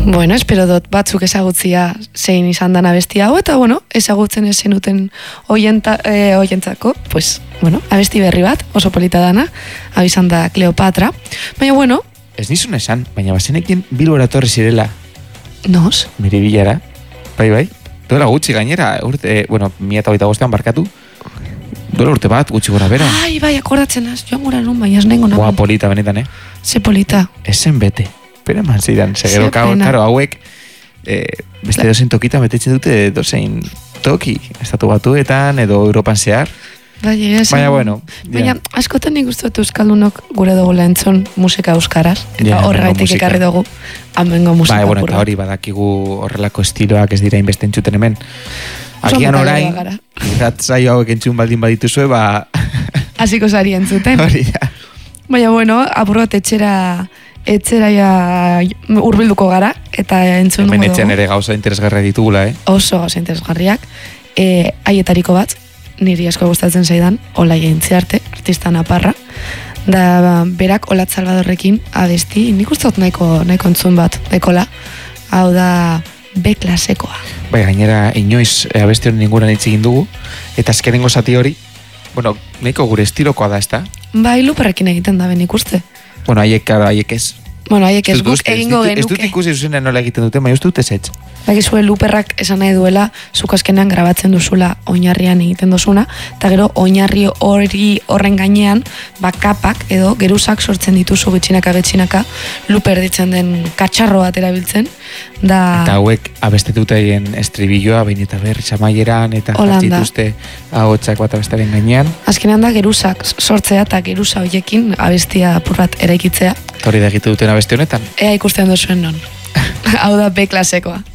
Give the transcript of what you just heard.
Bueno, espero dut batzuk ezagutzia zein izan dan abesti hau, eta bueno, ezagutzen ez zenuten oientzako, pues, bueno, abesti berri bat, oso polita dana, hau izan da Kleopatra, baina bueno... Ez nizun esan, baina bazenekin Bilbora torri zirela. Nos? Miribilara, bai, duela gutxi gainera, urte, bueno, 2025 barkatu, duela urte bat, gutxi gora bera. Ai, bai, akordatzen az, joan gura nun, baina ez nengo nago. Boa, polita benetan, Ze polita. Esen bete. Pena man zidan, segero, karo, hauek beste dozein tokita betetzen dute dozein toki, estatu batuetan edo Europan zehar. Baina, bueno. Baina, askotan nik uste dut euskaldunok gure dugula entzun musika euskaraz, eta horregaitik ekarri dugu amengo musika. Bueno, eta hori badakigu horrelako estiloak ez dira inbeste entzuten hemen. Agian orain, zaio hauek entzun baldin badituzue, hasiko zari entzuten. Hori da. Baina, bueno, apurot etxera ja urbilduko gara, eta entzun dugu. Hemen etxean ere gauza interesgarria ditugula, Oso gauza interesgarriak. Haietariko bat, niri asko gustatzen zaidan, Olai Aintziarte, artista naparra, da berak Olat Salvadorrekin abesti, nik uste dut nahiko entzun bat, dekola, hau da B klasekoa. Bai, gainera, inoiz abesti hori ninguran hitz egin dugu, eta azkenengo zati hori, bueno, nahiko gure estilokoa da, ezta? Bai, luperrekin egiten da ben ikuste. Bueno, haiek ez. Bueno, haiek ez guk egingo genuke. Ez dut ikusi zuzenean nola egiten dute, baina ez dut ez. Bagizue luperrak esan nahi duela, zuk azkenean grabatzen duzula oinarrian egiten duzuna, eta gero oinarri horren gainean, kapak edo geruzak sortzen dituzu getxinaka, luper ditzen den katxarro bat erabiltzen, da... Eta hauek abestetute egin estribilloa, behin eta berri zamaieran, eta jartzituzte ahotsak bat abestaren gainean. Azkenean da geruzak sortzea eta geruza hoiekin abestia apur bat eraikitzea. Hori da egite duten abesti honetan? Ea ikusten duzuen non. Hau da B klasekoa.